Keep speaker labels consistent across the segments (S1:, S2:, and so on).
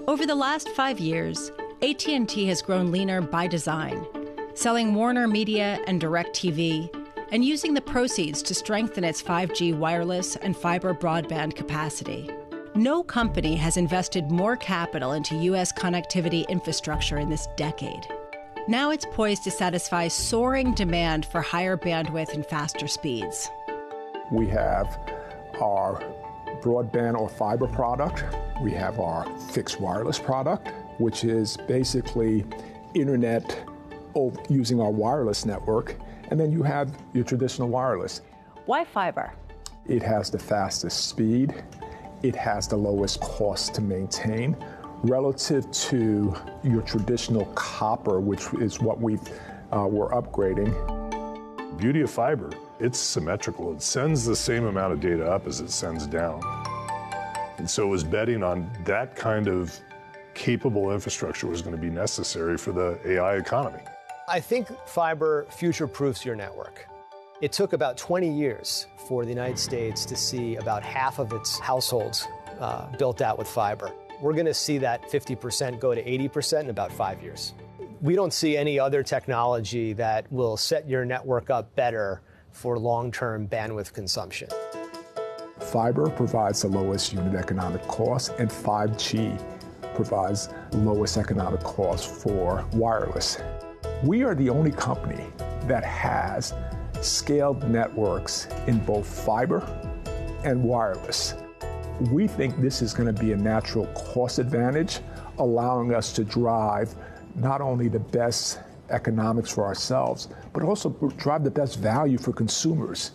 S1: Over the last 5 years, AT&T has grown leaner by design, selling Warner Media and DirecTV, and using the proceeds to strengthen its 5G wireless and fiber broadband capacity. No company has invested more capital into U.S. connectivity infrastructure in this decade. Now it's poised to satisfy soaring demand for higher bandwidth and faster speeds.
S2: We have our broadband or fiber product. We have our fixed wireless product, which is basically internet using our wireless network. And then you have your traditional wireless.
S3: Why fiber?
S2: It has the fastest speed. It has the lowest cost to maintain relative to your traditional copper, which is what we're upgrading.
S4: Beauty of fiber, it's symmetrical. It sends the same amount of data up as it sends down. And so it was betting on that kind of capable infrastructure was going to be necessary for the AI economy.
S5: I think fiber future-proofs your network. It took about 20 years for the United States to see about half of its households built out with fiber. We're going to see that 50% go to 80% in about 5 years. We don't see any other technology that will set your network up better for long-term bandwidth consumption.
S2: Fiber provides the lowest unit economic cost, and 5G provides the lowest economic cost for wireless. We are the only company that has scaled networks in both fiber and wireless. We think this is going to be a natural cost advantage, allowing us to drive not only the best economics for ourselves, but also drive the best value for consumers.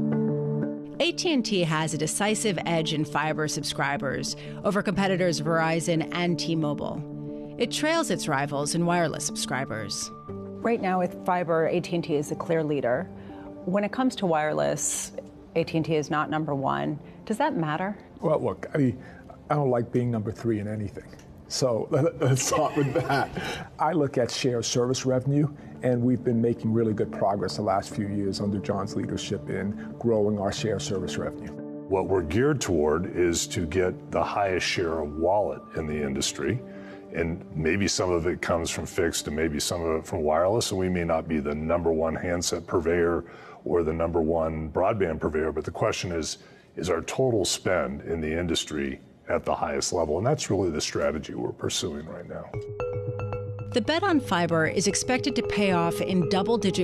S1: AT&T has a decisive edge in fiber subscribers over competitors Verizon and T-Mobile. It trails its rivals in wireless subscribers.
S3: Right now with fiber, AT&T is the clear leader. When it comes to wireless, AT&T is not number one. Does that matter?
S2: Well, look, I don't like being number 3 in anything. So let's start with that. I look at shared service revenue, and we've been making really good progress the last few years under John's leadership in growing our shared service revenue.
S4: What we're geared toward is to get the highest share of wallet in the industry. And maybe some of it comes from fixed and maybe some of it from wireless. And we may not be the number one handset purveyor or the number one broadband purveyor. But the question is our total spend in the industry at the highest level? And that's really the strategy we're pursuing right now.
S1: The bet on fiber is expected to pay off in double-digit